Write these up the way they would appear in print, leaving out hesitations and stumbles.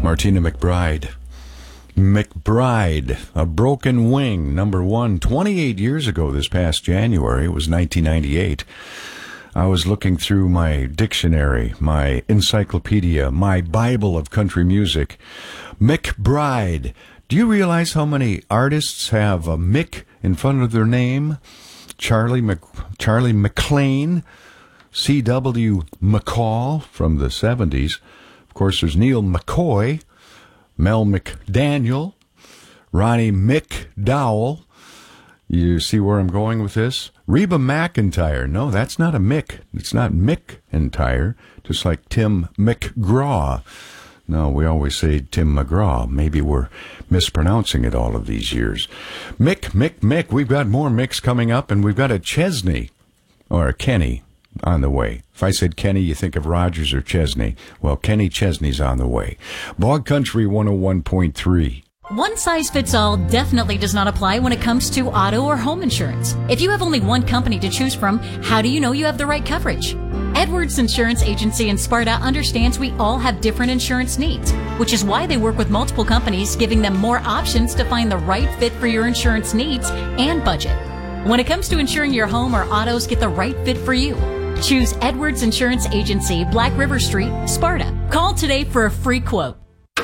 Martina McBride. McBride, A Broken Wing, number one, 28 years ago this past January. It was 1998. I was looking through my dictionary, my encyclopedia, my Bible of country music. McBride. Do you realize how many artists have a Mick in front of their name? Charlie McLean, C.W. McCall from the 70s. Of course, there's Neil McCoy, Mel McDaniel, Ronnie McDowell. You see where I'm going with this? Reba McEntire. No, that's not a Mick. It's not McEntire, just like Tim McGraw. No, we always say Tim McGraw. Maybe we're mispronouncing it all of these years. Mick. We've got more Micks coming up, and we've got a Chesney, or a Kenny, on the way. If I said Kenny, you think of Rogers or Chesney. Well, Kenny Chesney's on the way. Bog Country 101.3. One size fits all definitely does not apply when it comes to auto or home insurance. If you have only one company to choose from, how do you know you have the right coverage? Edwards Insurance Agency in Sparta understands we all have different insurance needs, which is why they work with multiple companies, giving them more options to find the right fit for your insurance needs and budget. When it comes to insuring your home or autos, get the right fit for you. Choose Edwards Insurance Agency, Black River Street, Sparta. Call today for a free quote.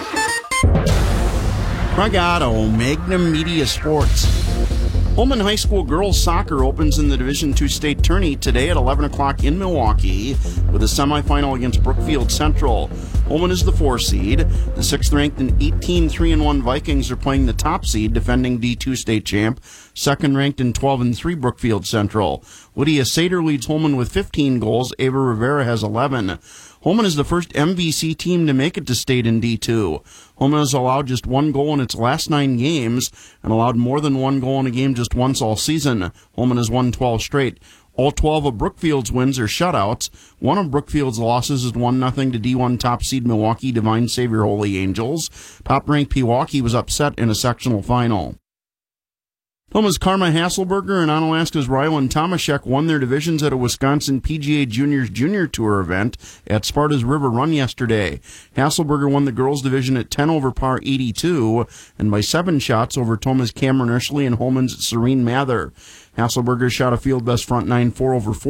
Craig Otto, Magnum Media Sports. Holman High School girls soccer opens in the Division II state tourney today at 11 o'clock in Milwaukee with a semifinal against Brookfield Central. Holman is the 4 seed. The 6th ranked and 18-3-1 Vikings are playing the top seed, defending D2 state champ. 2nd ranked and 12-3 Brookfield Central. Lydia Sater leads Holman with 15 goals. Ava Rivera has 11. Holman is the first MVC team to make it to state in D2. Holman has allowed just 1 goal in its last 9 games and allowed more than 1 goal in a game just once all season. Holman has won 12 straight. All 12 of Brookfield's wins are shutouts. One of Brookfield's losses is 1-0 to D1 top seed Milwaukee Divine Savior Holy Angels. Top-ranked Pewaukee was upset in a sectional final. Thomas Karma Hasselberger and Onalaska's Rylan Tomaszek won their divisions at a Wisconsin PGA Juniors Junior Tour event at Sparta's River Run yesterday. Hasselberger won the girls division at 10 over par 82 and by 7 shots over Thomas Cameron Ashley and Holman's Serene Mather. Hasselberger shot a field best front 9 4 over 4.